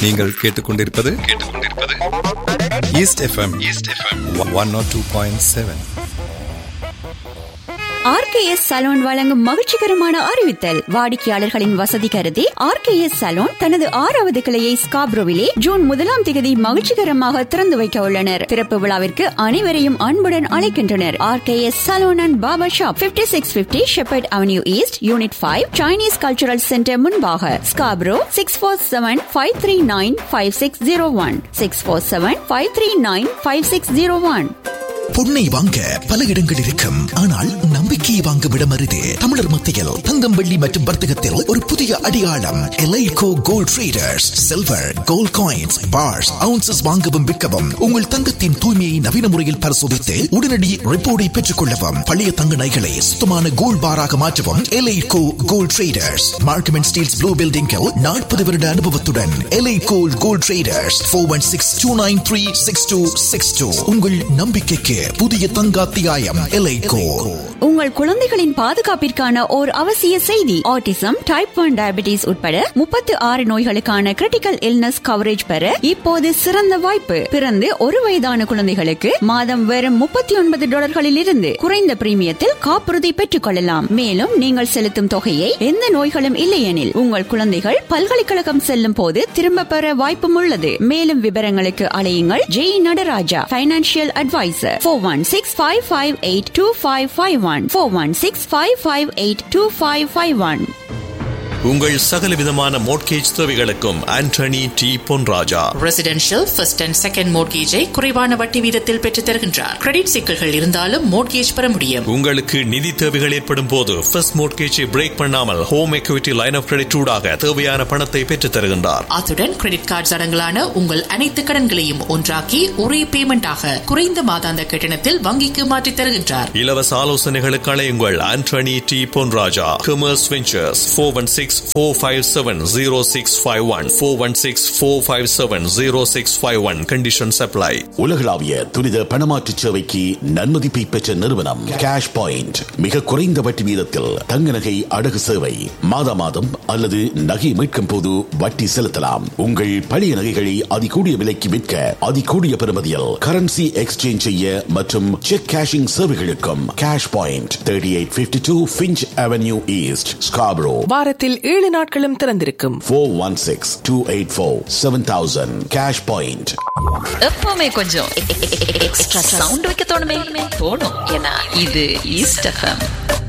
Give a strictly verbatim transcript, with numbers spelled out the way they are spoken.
நீங்கள் கேட்டுக்கொண்டிருப்பது கேட்டுக்கொண்டிருப்பது east FM east FM one not two point seven. RKS salon வழங்கும் மகிழ்ச்சிகரமான அறிவித்தல். வாடிக்கையாளர்களின் வசதி கருதி ஆர்கேஎஸ் சலூன் தனது ஆறாவது கிளையை ஸ்காப்ரோவிலே ஜூன் முதலாம் தேதி மகிழ்ச்சிகரமாக திறந்து வைக்க உள்ளனர். திறப்பு விழாவிற்கு அனைவரையும் அன்புடன் அழைக்கின்றனர். RKS salon and barber shop fifty six fifty shepherd avenue east, unit five, Chinese cultural centre முன்பாக, Scarborough. Six four seven five three nine five six zero one six four seven five three nine five six zero one. பொன்னை வாங்க பல இடங்கள் இருக்கும், ஆனால் நம்பிக்கையை வாங்க விடம் அரிது. தமிழர் மத்தியில் தங்கம், வெள்ளி மற்றும் வர்த்தகத்தில் ஒரு புதிய அடையாளம் எலைகோ gold traders. Silver, gold coins, parse, ounces வாங்கவும் விற்கவும், உங்கள் தங்கத்தின் தூய்மையை நவீன முறையில் பரிசோதித்து உடனடி ரிப்போர்ட்டை பெற்றுக் கொள்ளவும், பழைய தங்க நகைகளை சுத்தமான கோல்ட் பாராக மாற்றவும் எலைகோ gold traders. Markham and Steeles blue பில்டிங்கில் நாற்பது வருட அனுபவத்துடன் எலைகோ gold traders. Four one six two nine three six two six two. உங்கள் நம்பிக்கைக்கு புதிய தங்காத்தியாயம் எலைகோ. உங்கள் குழந்தைகளின் பாதுகாப்பிற்கான ஓர் அவசிய செய்தி. ஆட்டிசம், டைப் ஒன் டயபிட்டிஸ் உட்பட முப்பத்து ஆறு நோய்களுக்கான கிரிட்டிக்கல் இல்னஸ் கவரேஜ் பெற இப்போது சிறந்த வாய்ப்பு. பிறந்து ஒரு வயதான குழந்தைகளுக்கு மாதம் வெறும் முப்பத்தி ஒன்பது டாலர்களில் இருந்து குறைந்த பிரீமியத்தில் காப்புறுதி பெற்றுக் கொள்ளலாம். மேலும் நீங்கள் செலுத்தும் தொகையை எந்த நோய்களும் இல்லையெனில் உங்கள் குழந்தைகள் பல்கலைக்கழகம் செல்லும் போது திரும்ப பெற வாய்ப்பும் உள்ளது. மேலும் விவரங்களுக்கு அலையுங்கள் Jai Nataraja, financial advisor. Four one six five five eight two five five one four one six five five eight two five five one. உங்கள் சகல விதமான மோட்கேஜ் தேவைகளுக்கும் Antony D Ponraja. Residential first and second மோட்கேஜை குறைவான வட்டி வீதத்தில் பெற்றுத் தருகின்றார். கிரெடிட் சிக்கல்கள் இருந்தாலும் மோட்கேஜ் பெற முடியும். உங்களுக்கு நிதி தேவைகள் ஏற்படும் போது ஃபர்ஸ்ட் மோட்கேஜை பிரேக் பண்ணாமல் home equity line of credit ஊடாக தேவையான பணத்தை பெற்றுத் தருகின்றார். அத்துடன் கிரெடிட் கார்டு அடங்கலான உங்கள் அனைத்து கடன்களையும் ஒன்றாக்கி ஒரே பேமெண்டாக குறைந்த மாதாந்த கட்டணத்தில் வங்கிக்கு மாற்றித் தருகின்றார். இலவச ஆலோசனைகளுக்கு அழையுங்கள் Antony D Ponraja. Commerce ventures four one six four five seven zero six five one four one six four five seven zero six five one. Conditions apply. உலகளாவிய துரித பணமாற்று சேவைக்கு நன்மதிப்பை பெற்ற நிறுவனம் கேஷ் பாயிண்ட். மிக குறைந்த வட்டி வீதத்தில் தங்க நகை அடகு சேவை. மாதா மாதம் அல்லது நகை மீட்கும் போது வட்டி செலுத்தலாம். உங்கள் பழைய நகைகளை அதிகூடிய விலைக்கு விற்க அதிகூடிய பெறுமதியில் கரன்சி எக்ஸ்சேஞ்ச் செய்ய மற்றும் check cashing சேவைகளுக்கும் cash point thirty eight fifty two Finch avenue east, Scarborough. வாரத்தில் ஏழு நாட்களும் திறந்திருக்கும். Four one six two eight four seven thousand. Cash point. எப்பவுமே கொஞ்சம் எக்ஸ்ட்ரா சவுண்ட் வைக்க தோணுமே தோணும். ஏன்னா இது ஈஸ்ட் எஃப்எம்.